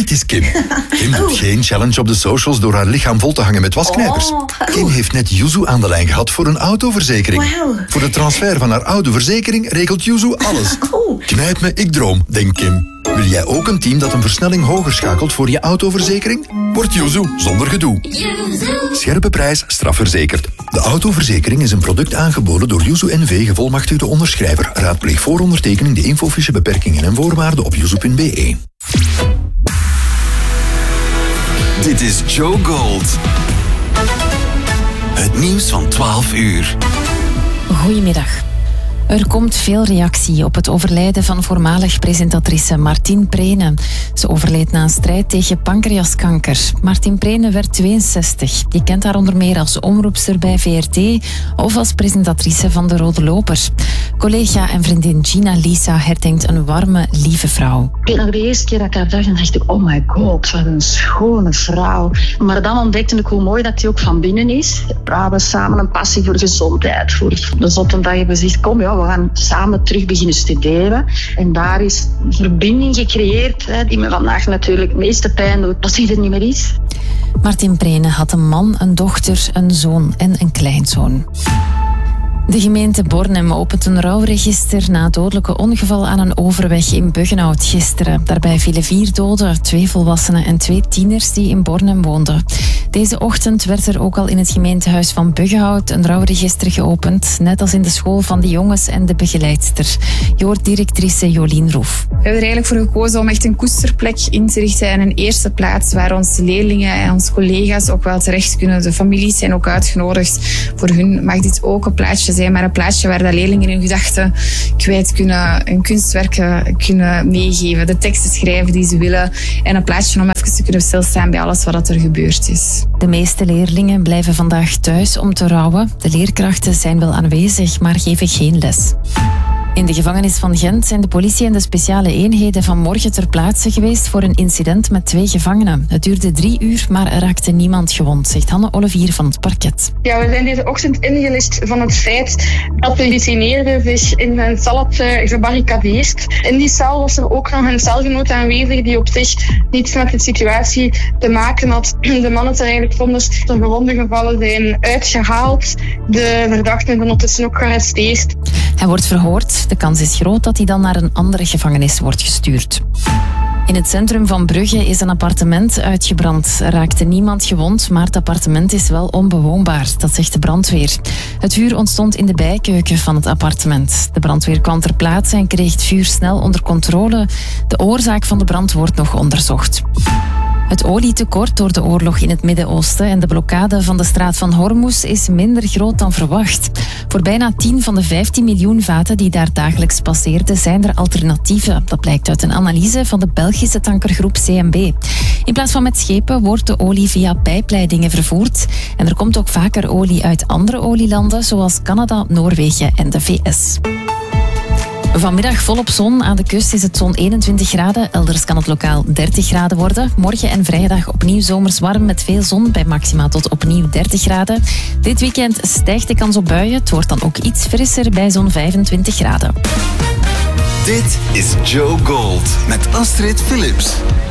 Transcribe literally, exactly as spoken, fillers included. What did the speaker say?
Dit is Kim. Kim doet geen challenge op de socials door haar lichaam vol te hangen met wasknijpers. Oh. Kim heeft net Yuzu aan de lijn gehad voor een autoverzekering. Wow. Voor de transfer van haar oude verzekering regelt Yuzu alles. Cool. Knijp me, ik droom, denkt Kim. Wil jij ook een team dat een versnelling hoger schakelt voor je autoverzekering? Word Yuzu zonder gedoe. Scherpe prijs, strafverzekerd. De autoverzekering is een product aangeboden door Yuzu N V, gevolmachtigde onderschrijver. Raadpleeg voor ondertekening de infofiche, beperkingen en voorwaarden op yuzu punt b e. Dit is Joe Gold. Het nieuws van twaalf uur. Goedemiddag. Er komt veel reactie op het overlijden van voormalig presentatrice Martine Prene. Ze overleed na een strijd tegen pancreaskanker. Martine Prene werd tweeënzestig. Je kent haar onder meer als omroepster bij V R T of als presentatrice van De Rode Loper. Collega en vriendin Gina Lisa herdenkt een warme, lieve vrouw. Ik weet nog de eerste keer dat ik haar zag, dan dacht ik, oh my god, wat een schone vrouw. Maar dan ontdekte ik hoe mooi dat die ook van binnen is. We hebben samen een passie voor gezondheid. Voor de zotte dag hebben we gezegd, kom ja, we gaan samen terug beginnen studeren. En daar is een verbinding gecreëerd, hè, die me vandaag natuurlijk het meeste pijn doet, dat hij er niet meer is. Martine Prene had een man, een dochter, een zoon en een kleinzoon. De gemeente Bornem opent een rouwregister na het dodelijke ongeval aan een overweg in Buggenhout gisteren. Daarbij vielen vier doden, twee volwassenen en twee tieners die in Bornem woonden. Deze ochtend werd er ook al in het gemeentehuis van Buggenhout een rouwregister geopend, net als in de school van de jongens en de begeleidster. Je hoort directrice Jolien Roef. We hebben er eigenlijk voor gekozen om echt een koesterplek in te richten en een eerste plaats waar onze leerlingen en onze collega's ook wel terecht kunnen. De families zijn ook uitgenodigd. Voor hun mag dit ook een plaatsje zijn, maar een plaatsje waar de leerlingen hun gedachten kwijt kunnen, hun kunstwerken kunnen meegeven, de teksten schrijven die ze willen en een plaatsje om even te kunnen stilstaan bij alles wat er gebeurd is. De meeste leerlingen blijven vandaag thuis om te rouwen. De leerkrachten zijn wel aanwezig, maar geven geen les. In de gevangenis van Gent zijn de politie en de speciale eenheden vanmorgen ter plaatse geweest voor een incident met twee gevangenen. Het duurde drie uur, maar er raakte niemand gewond, zegt Hanne Olivier van het parket. Ja, we zijn deze ochtend ingelist van het feit dat de gedetineerde zich in een cel had gebarricadeerd. In die cel was er ook nog een celgenoot aanwezig die op zich niets met de situatie te maken had. De mannen zijn eigenlijk zonder gewonde gevallen zijn uitgehaald. De verdachte zijn ondertussen ook gearresteerd. Hij wordt verhoord. De kans is groot dat hij dan naar een andere gevangenis wordt gestuurd. In het centrum van Brugge is een appartement uitgebrand. Er raakte niemand gewond, maar het appartement is wel onbewoonbaar. Dat zegt de brandweer. Het vuur ontstond in de bijkeuken van het appartement. De brandweer kwam ter plaatse en kreeg het vuur snel onder controle. De oorzaak van de brand wordt nog onderzocht. Het olietekort door de oorlog in het Midden-Oosten en de blokkade van de straat van Hormuz is minder groot dan verwacht. Voor bijna tien van de vijftien miljoen vaten die daar dagelijks passeerden zijn er alternatieven. Dat blijkt uit een analyse van de Belgische tankergroep C M B. In plaats van met schepen wordt de olie via pijpleidingen vervoerd. En er komt ook vaker olie uit andere olielanden zoals Canada, Noorwegen en de V S. Vanmiddag volop zon. Aan de kust is het zo'n eenentwintig graden. Elders kan het lokaal dertig graden worden. Morgen en vrijdag opnieuw zomers warm met veel zon bij maxima tot opnieuw dertig graden. Dit weekend stijgt de kans op buien. Het wordt dan ook iets frisser bij zo'n vijfentwintig graden. Dit is Joe Gold met Astrid Philips.